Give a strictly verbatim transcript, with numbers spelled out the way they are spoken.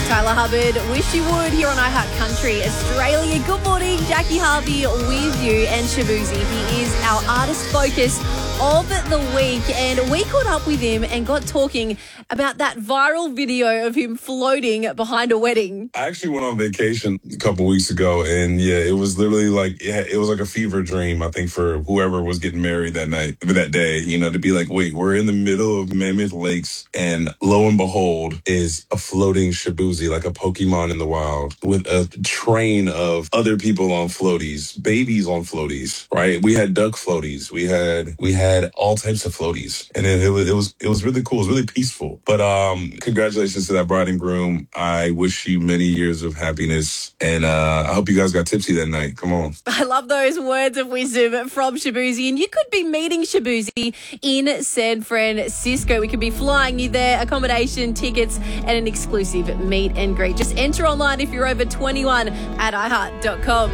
Tyler Hubbard, Wish You Would here on iHeart Country Australia. Good morning, Jackie Harvey with you and Shabuzi. He is our artist focus of the week, and we caught up with him and got talking about that viral video of him floating behind a wedding. I actually went on vacation a couple weeks ago, and yeah, it was literally like, it, it was like a fever dream, I think, for whoever was getting married that night, that day, you know, to be like, wait, we're in the middle of Mammoth Lakes, and lo and behold is a floating Shabuzi, like a Pokemon in the wild, with a train of other people on floaties, babies on floaties, right? We had duck floaties, we had, we had all types of floaties, and it, it was, it was, it was really cool. It was really peaceful. But um, congratulations to that bride and groom. I wish you many years of happiness, and uh, I hope you guys got tipsy that night. Come on. I love those words of wisdom from Shabuzi, and you could be meeting Shabuzi in San Francisco. We could be flying you there, accommodation, tickets, and an exclusive meet and greet. Just enter online if you're over twenty-one at i heart dot com.